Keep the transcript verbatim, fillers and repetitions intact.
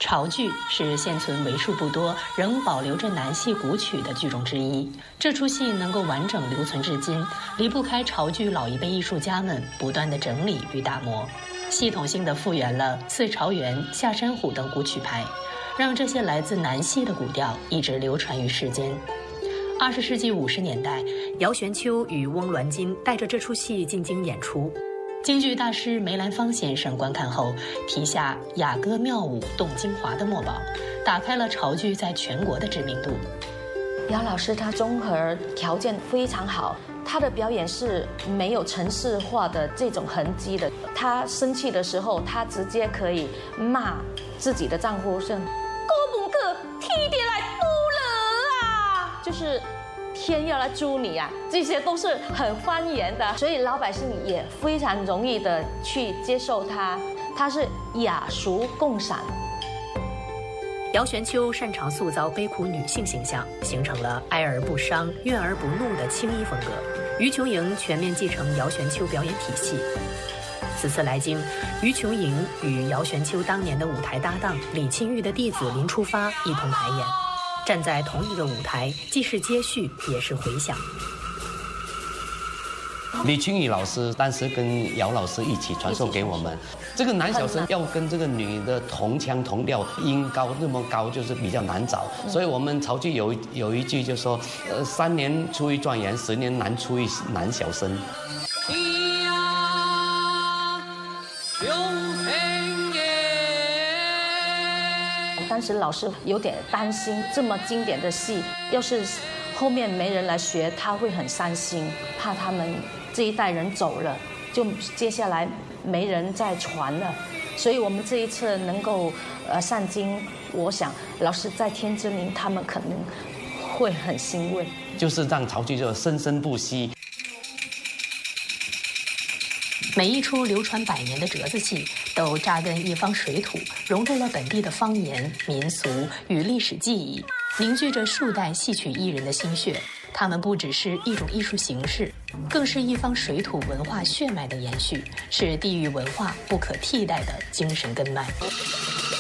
潮剧是现存为数不多仍保留着南戏古曲的剧种之一。这出戏能够完整留存至今，离不开潮剧老一辈艺术家们不断的整理与打磨，系统性的复原了四朝元、下山虎等古曲牌，让这些来自南戏的古调一直流传于世间。二十世纪五十年代，姚玄秋与翁銮金带着这出戏进京演出。京剧大师梅兰芳先生观看后，题下“雅歌妙舞动京华”的墨宝，打开了潮剧在全国的知名度。 姚老师他综合条件非常好，他的表演是没有程式化的这种痕迹的。他生气的时候，他直接可以骂自己的丈夫是“哥不哥，天爹来嘟了啊”，就是天要来诛你啊，这些都是很方言的，所以老百姓也非常容易的去接受它，它是雅俗共赏。 姚玄秋擅长塑造悲苦女性形象，形成了哀而不伤、怨而不怒的青衣风格。于琼莹全面继承姚玄秋表演体系。此次来京，于琼莹与姚玄秋当年的舞台搭档李沁玉的弟子林初发一同排演。站在同一个舞台，既是接续，也是回响。 李沁玉老师当时跟姚老师一起传授给我们，这个男小生要跟这个女的同腔同调，音高那么高，就是比较难找。所以我们潮剧有有一句就说，呃，三年出一状元，十年难出一男小生。 当时老师有点担心，这么经典的戏，要是后面没人来学，他会很伤心，怕他们这一代人走了，就接下来没人再传了。所以我们这一次能够呃上京，我想老师在天之灵，他们可能会很欣慰， 就是让潮剧就生生不息。 每一出流传百年的折子戏，都扎根一方水土，融入了本地的方言、民俗与历史记忆，凝聚着数代戏曲艺人的心血。他们不只是一种艺术形式，更是一方水土文化血脉的延续，是地域文化不可替代的精神根脉。